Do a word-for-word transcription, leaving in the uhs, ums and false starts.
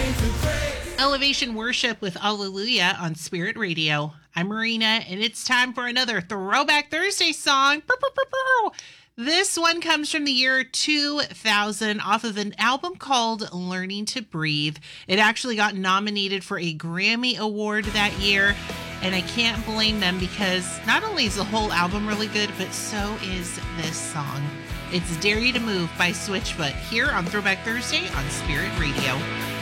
Elevation Worship with Alleluia on Spirit Radio. I'm Marina, and it's time for another Throwback Thursday song. This one comes from the year two thousand off of an album called Learning to Breathe. It actually got nominated for a Grammy Award that year, and I can't blame them because not only is the whole album really good, but so is this song. It's Dare You to Move by Switchfoot here on Throwback Thursday on Spirit Radio.